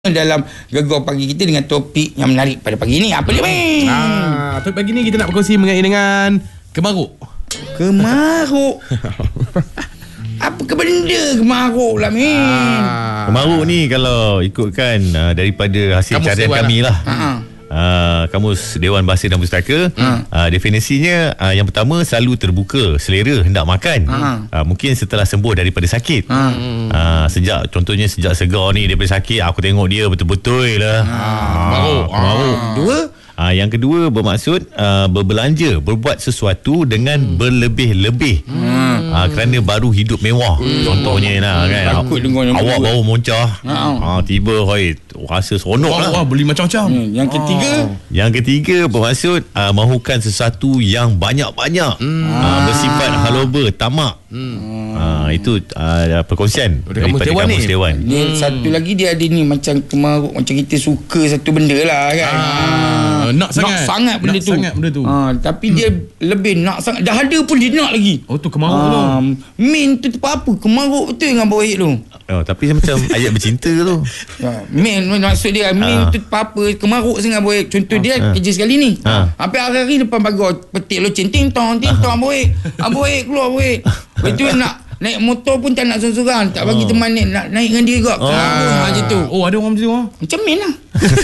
dalam Gegar Pagi kita dengan topik yang menarik pada pagi ni. Apa dia, Min? Topik pagi ni kita nak berkongsi mengenai dengan kemaruk. Kemaruk. Apa ke benda kemaruk lah, Min? Kemaruk ni kalau ikutkan daripada hasil Kamus carian Dewan kami lah. Kamus Dewan Bahasa dan Pustaka. Definisinya yang pertama, selalu terbuka selera hendak makan. Mungkin setelah sembuh daripada sakit. Contohnya sejak segar ni daripada sakit, aku tengok dia betul-betul lah. Kemaruk. Dua. Yang kedua bermaksud berbelanja, berbuat sesuatu dengan berlebih-lebih kerana baru hidup mewah. Contohnya lah kan, Takut dengar awak baru moncah, tiba rasa seronok lah. Beli macam-macam. Yang ketiga bermaksud mahukan sesuatu yang banyak-banyak, bersifat haloba, tamak. Itu perkongsian daripada Kamus Dewan. ni satu lagi dia ada ni, macam kemaruk, macam kita suka satu benda lah kan. Nak sangat benda tu. Tapi dia lebih nak sangat. Dah ada pun dia nak lagi. Oh, tu kemaruk tu. Min tu apa? Kemaruk betul dengan Abang Wahid tu. Tapi macam ayat bercinta tu. Min maksud dia, Min tu apa? Kemaruk sangat Abang Wahid. Contoh dia kerja sekali ni. Sampai hari-hari depan pagar petik loceng, ting-tong Abang Wahid. Abang Wahid keluar, Abang Wahid. Lepas tu nak naik motor pun tak nak sorang-sorang, tak bagi teman nak naik dengan dia juga. Macam tu. Oh, ada orang macam tu. Macam Min lah.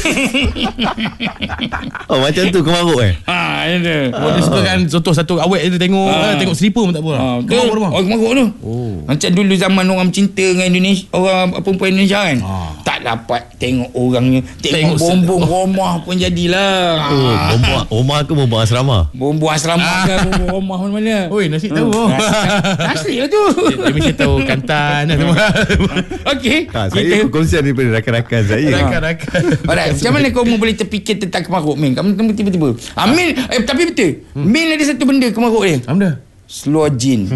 Macam tu kemaruk Ada. Dia suka kan, contoh satu awet tu tengok slipper pun tak apa lah. Kemaruk tu bang. Kemaruk tu. Macam dulu zaman orang cinta dengan Indonesia, orang perempuan Indonesia kan. Tak dapat tengok orangnya, tengok bombong rumah pun jadilah. Rumah ke bombong asrama? Bombong asrama ke bombong rumah mana? Oi, nasi tahu. Asli lah tu. Dia mesti tahu kantan semua. Okey. Saya kongsian daripada rakan-rakan saya. Rakan-rakan. Alright, macam mana kamu boleh terfikir tentang kemaruk, Min? Kamu tiba-tiba. Min, tapi betul. Min ada satu benda kemaruk dia. Apa dah? Slow gin.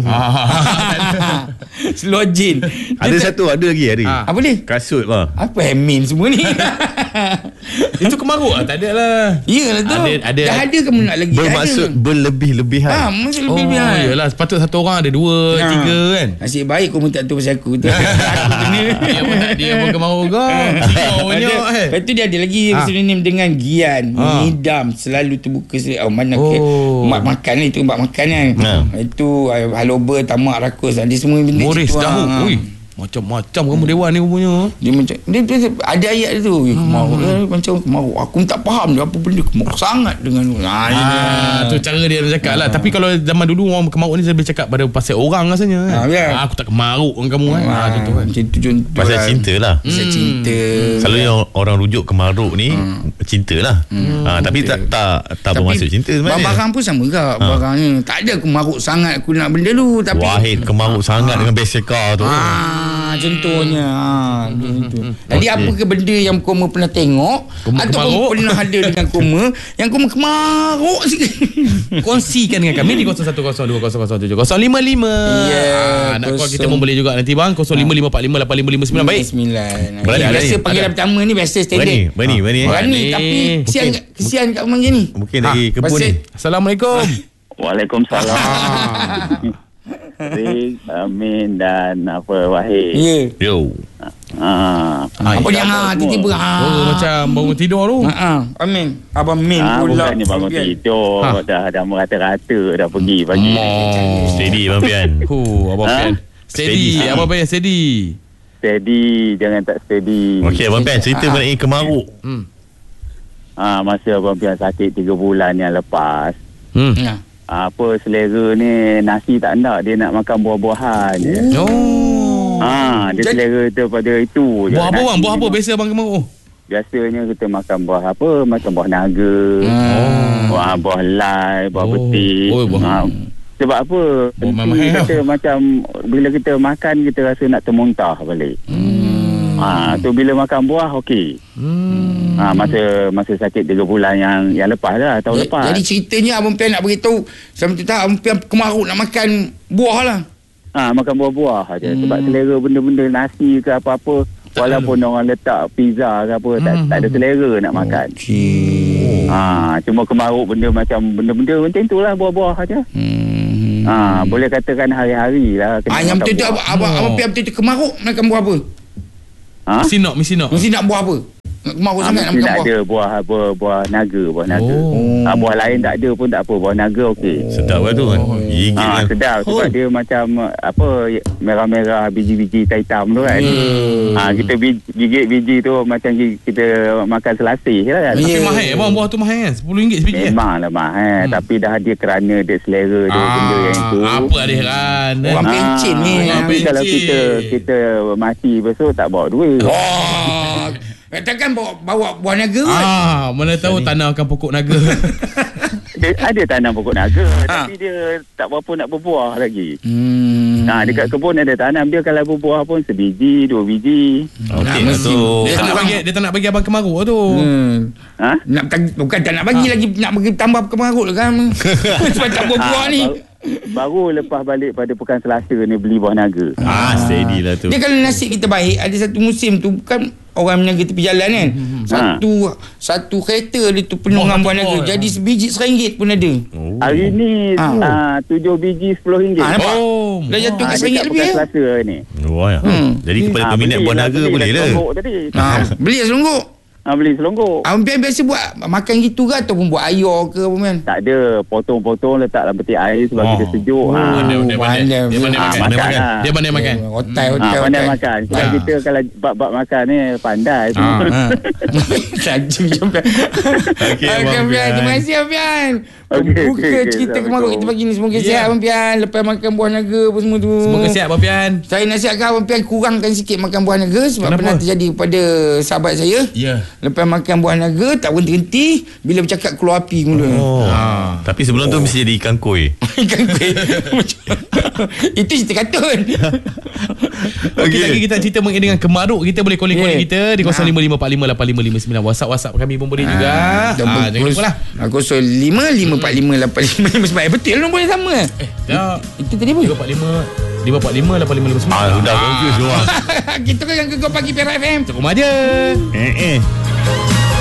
Slow gin. Ada lagi. Apa dia? Kasut lah. Apa yang Min semua ni? Itu kemaruk lah. Tak ada lah. Iyalah tu. Dah ada ke nak lagi? Bermaksud berlebih-lebihan. Maksud lebih-lebihan. Yelah, sepatut satu orang ada dua, tiga kan. Nasib baik kau pun tak tahu pasal aku tu. Dia pun kemaruk kau. Lepas tu dia ada lagi sinonim dengan gian, ngidam, selalu terbuka selera. Mana mak makan ni, tu mak makan kan. Itu haloba, tamak, rakus, dia semua benda Boris tu. Dahu. Macam-macam kamu Dewan ni punya. Dia macam dia ada ayat dia tu. Kemaruk macam kemaruk. Aku tak faham dia apa benda kemaruk sangat dengan tu cara dia cakap lah. Tapi kalau zaman dulu orang kemaruk ni lebih cakap pada pasal orang rasanya. Aku tak kemaruk dengan kamu kan. Contoh kan. Macam tu contoh. Pasal cinta lah. Pasal cinta. Selalunya orang rujuk kemaruk ni cinta lah. Tapi tak bermaksud cinta sebenarnya. Barang pun sama ke barangnya. Tak ada kemaruk sangat aku nak benda tu. Tapi Wahid kemaruk sangat dengan bicycle tu. Contohnya gitu. Jadi apa ke benda yang Koma pernah tengok ataupun pernah ada dengan Koma yang Koma kemaruk sikit? Kongsikan dengan kami di 010200700555. Nak call kita pun boleh juga nanti bang. 0555458559. Baik. Biasa panggilan pertama ni biasa standard. Berani tapi kesian kat rumah ni. Mungkin dari kebun ni. Assalamualaikum. Waalaikumsalam. Amin dan Wahid. Yo. Apa dia tiba-tiba macam bangun tidur tu. Amin. Abang Min pula. Bukannya bangun tidur. Dah merata-rata dah pergi pagi. Steady Abang Pian. Abang Pian. Steady. Abang Pian steady. Steady, jangan tak steady. Okey Abang Pian, cerita mengenai kemaruk. Masa Abang Pian sakit 3 bulan yang lepas. Apa selera ni nasi tak nak, dia nak makan buah-buahan je. Dia selera tu pada itu je. Buah apa bang? Buah apa biasa abang kemaruk? Biasanya kita makan buah apa? Macam buah naga. Buah lai, buah betik. Sebab apa? Kita macam bila kita makan kita rasa nak termuntah balik. Tu bila makan buah okey. Masa sakit 3 bulan yang lepas lah, tahun lepas. Jadi ceritanya Abang Pian nak beritahu sama tu Abang Pian kemaruk nak makan buah lah. Makan buah-buah aja. Sebab selera benda-benda nasi ke apa-apa, walaupun orang letak pizza ke apa, tak ada selera nak makan. Cuma kemaruk benda-benda macam itulah, buah-buah aja. Boleh katakan hari-hari lah. Yang betul-betul Abang Pian betul-betul kemaruk makan buah apa? Mesti nak buah apa? Kemaruk sangat nak makan buah. Ada buah naga. Buah lain tak ada pun tak apa. Buah naga okey. Sedap lah tu. Gigit kan. Sedap sebab dia macam merah-merah biji-biji hitam tu kan. Kita gigit biji tu macam kita makan selasih lah kan. Tapi mahal bang, buah tu mahal kan? RM10 sebiji. Memanglah mahal. Tapi dah dia kerana dia selera dia benda yang tu. Apa ada heran. Orang pencin ni. Kalau kita mati besok tak bawa duit. Katakan bawa buah naga kot. Mana tahu tanamkan pokok naga. Dia ada tanam pokok naga tapi dia tak berapa nak berbuah lagi. Dekat kebun ada tanam dia, kalau berbuah pun sebiji, 2 biji. Okey tu. Dia tak nak bagi abang kemaruk tu. Bukan tak nak bagi lagi, nak bagi tambah kemaruk lah kan. Sebab tak berbuah ni. Baru lepas balik pada Pekan Selasa ni beli buah naga. Steady lah tu. Dia kalau nasib kita baik, ada satu musim tu kan orang meniaga tepi jalan kan. Satu kereta dia tu penuh dengan buah naga. Jadi sebiji RM1 pun ada. Hari ni 7 biji RM10. Nampak? Dah jatuh ke RM1 lebih Pekan Selasa ni. Jadi kepada peminat buah naga boleh lah. Beli selonggok. Beli selonggok. Ampian biasa buat makan gitu ke ataupun buat air ke apa man? Tak ada, potong-potong letak dalam peti air sebab kita sejuk. Dia pandai makan. Hotel. Pandai makan. Sebab kita kalau bab makan ni pandai. Saja Ampian. Terima kasih Ampian. Buka cerita kemaruk kita pagi ni. Semoga sihat Ampian. Lepas makan buah naga apa semua tu. Semoga sihat Ampian. Saya nasihatkan Ampian kurangkan sikit makan buah naga. Sebab pernah terjadi kepada sahabat saya. Lepas makan buah naga tak berhenti, bila bercakap keluar api mula. Tapi sebelum tu mesti jadi ikan koi. Ikan koi. Itu cerita kartun. Okey, lagi kita cerita mengenai dengan kemaruk, kita boleh calling kita di 0545458559. WhatsApp kami pun boleh juga. Jangan lupa lah. 0545458559. Betul nombor yang sama. Itu tadi apa? 545 8559. Dah confuse doang. Kita kan yang Gegar Pagi Perak FM. Cukup aja.